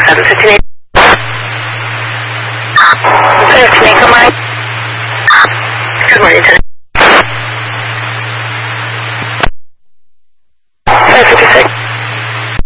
57, 13, come on. Good morning, 10. 556.